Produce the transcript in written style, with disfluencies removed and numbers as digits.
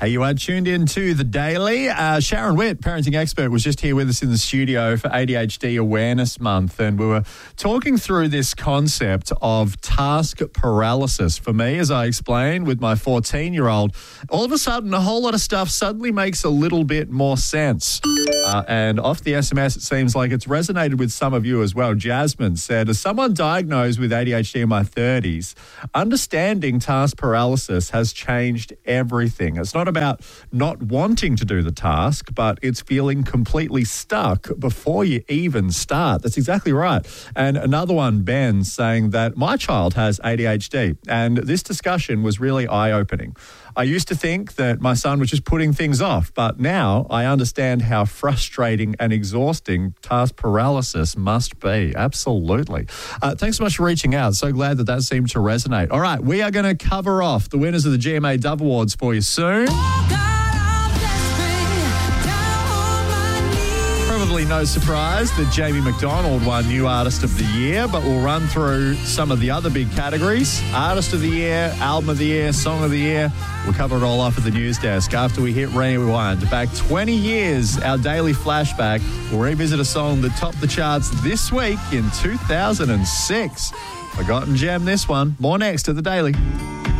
Hey, you are tuned in to The Daily. Sharon Witt, parenting expert, was just here with us in the studio for ADHD Awareness Month, and we were talking through this concept of task paralysis. For me, as I explained with my 14-year-old, all of a sudden, a whole lot of stuff suddenly makes a little bit more sense. And off the SMS, it seems like it's resonated with some of you as well. Jasmine said, as someone diagnosed with ADHD in my 30s, understanding task paralysis has changed everything. It's not about not wanting to do the task, but it's feeling completely stuck before you even start. That's exactly right. And another one, Ben, saying that my child has ADHD, and this discussion was really eye-opening. I used to think that my son was just putting things off, but now I understand how frustrating and exhausting task paralysis must be. Absolutely. Thanks so much for reaching out. So glad that seemed to resonate. All right, we are going to cover off the winners of the GMA Dove Awards for you soon. Probably no surprise that Jamie McDonald won New Artist of the Year, but we'll run through some of the other big categories. Artist of the Year, Album of the Year, Song of the Year. We'll cover it all off at the news desk after we hit Rewind. Back 20 years, our daily flashback. We'll revisit a song that topped the charts this week in 2006. Forgotten gem, this one. More next at The Daily.